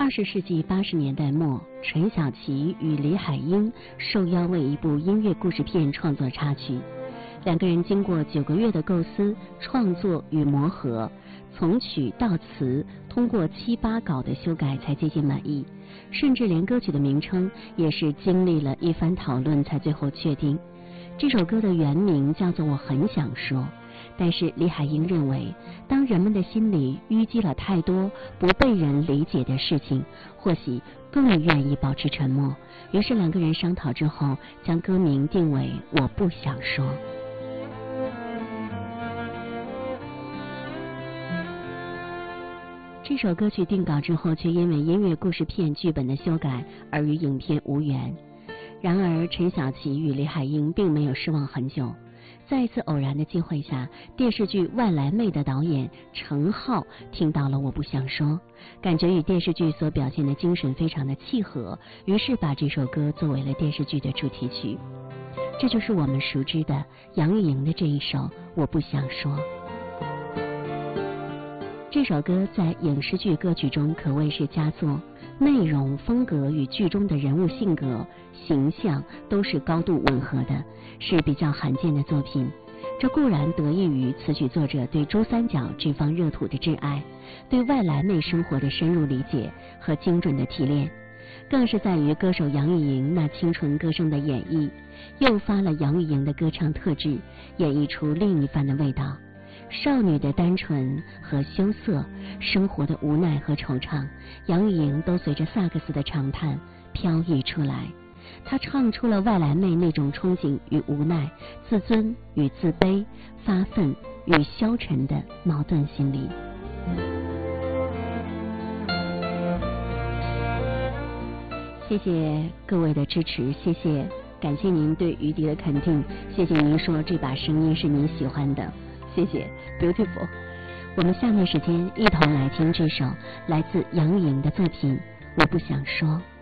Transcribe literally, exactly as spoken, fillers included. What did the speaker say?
二十世纪八十年代末，陈小奇与李海英受邀为一部音乐故事片创作插曲。两个人经过九个月的构思、创作与磨合，从曲到词通过七八稿的修改才接近满意，甚至连歌曲的名称也是经历了一番讨论才最后确定。这首歌的原名叫做《我很想说》，但是李海英认为，当人们的心里淤积了太多不被人理解的事情，或许更愿意保持沉默。于是两个人商讨之后，将歌名定为《我不想说》。这首歌曲定稿之后，却因为音乐故事片剧本的修改而与影片无缘。然而陈小奇与李海英并没有失望很久，在一次偶然的机会下，电视剧《外来妹》的导演程浩听到了《我不想说》，感觉与电视剧所表现的精神非常的契合，于是把这首歌作为了电视剧的主题曲。这就是我们熟知的杨钰莹的这一首《我不想说》。这首歌在影视剧歌曲中可谓是佳作，内容、风格与剧中的人物性格、形象都是高度吻合的，是比较罕见的作品。这固然得益于词曲作者对珠三角这方热土的挚爱，对外来妹生活的深入理解和精准的提炼，更是在于歌手杨钰莹那清纯歌声的演绎，诱发了杨钰莹的歌唱特质，演绎出另一番的味道。少女的单纯和羞涩，生活的无奈和惆怅，杨钰莹都随着萨克斯的长叹飘逸出来。她唱出了外来妹那种憧憬与无奈，自尊与自卑，发愤与消沉的矛盾心理。谢谢各位的支持，谢谢，感谢您对于迪的肯定，谢谢您说这把声音是您喜欢的，谢谢 Beautiful。 我们下面时间一同来听这首来自杨钰莹的作品《我不想说》。